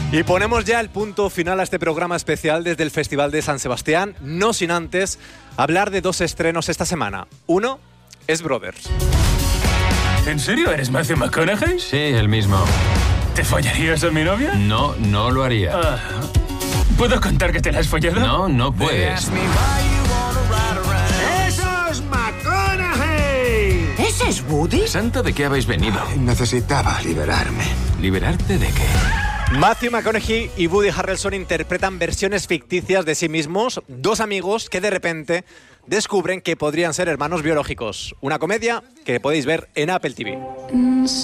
Y ponemos ya el punto final a este programa especial desde el Festival de San Sebastián, no sin antes hablar de dos estrenos esta semana. Uno es Brothers. ¿En serio eres Matthew McConaughey? Sí, el mismo. ¿Te follarías a mi novia? No, no lo haría. ¿Puedo contar que te la has follado? No, no puedes. ¡Eso es McConaughey! ¿Ese es Woody? ¿Santo de qué habéis venido? Necesitaba liberarme. ¿Liberarte de qué? Matthew McConaughey y Woody Harrelson interpretan versiones ficticias de sí mismos, dos amigos que de repente descubren que podrían ser hermanos biológicos. Una comedia que podéis ver en Apple TV.